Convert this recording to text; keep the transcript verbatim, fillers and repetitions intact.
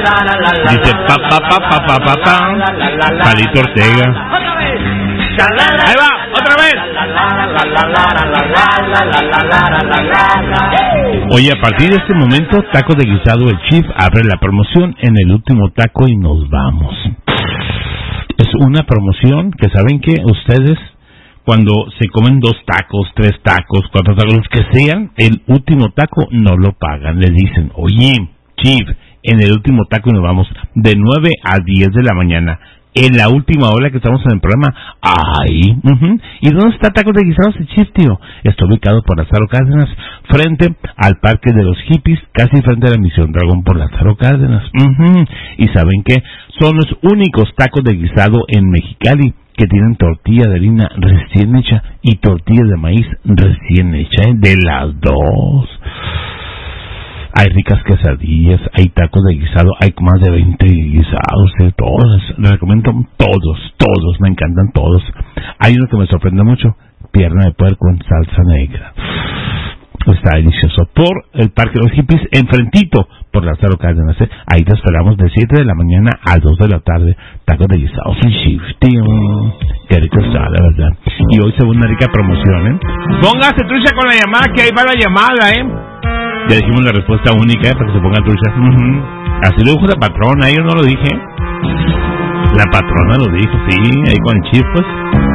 Dice pa pa pa pa pa pa pa. Palito Ortega. Ahí va, otra vez. Oye, a partir de este momento, Tacos de Guisado El Chief abre la promoción en el último taco y nos vamos. Es una promoción que saben que ustedes, cuando se comen dos tacos, tres tacos, cuatro tacos, los que sean, el último taco no lo pagan. Le dicen, oye, Chief, en el último taco y nos vamos de nueve a diez de la mañana. En la última hora que estamos en el programa, ¡ay! Uh-huh. ¿Y dónde está Tacos de Guisados El Chief, tío? Está ubicado por Lázaro Cárdenas, frente al Parque de los Hippies, casi frente a la Misión Dragón por Lázaro Cárdenas. Uh-huh. Y ¿saben qué? Son los únicos tacos de guisado en Mexicali que tienen tortilla de harina recién hecha y tortilla de maíz recién hecha, ¿eh? De las dos. Hay ricas quesadillas, hay tacos de guisado, hay más de veinte guisados, ¿eh? Todos, les recomiendo todos, todos, me encantan todos. Hay uno que me sorprende mucho, pierna de puerco en salsa negra. Está delicioso. Por el Parque de los Hippies, enfrentito por Lázaro Cárdenas, ¿eh? Ahí te esperamos de siete de la mañana a dos de la tarde. Tacos de guisados en shift, tío. Qué rico está, la verdad. Y hoy se ve una rica promoción, ¿eh? Póngase trucha con la llamada, que ahí va la llamada, ¿eh? Ya dijimos la respuesta única, ¿eh? Para que se ponga trucha. Uh-huh. Así lo dijo la patrona, yo no lo dije. La patrona lo dijo, sí, ahí con el chip, pues.